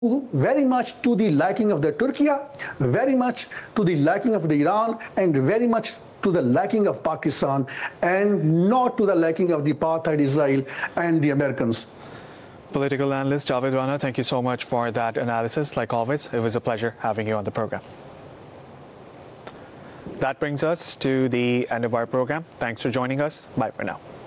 very much to the liking of the Turkey, very much to the liking of the Iran, and very much to the liking of Pakistan, and not to the liking of the apartheid Israel and the Americans. Political analyst Javed Rana, thank you so much for that analysis. Like always, it was a pleasure having you on the program. That brings us to the end of our program. Thanks for joining us. Bye for now.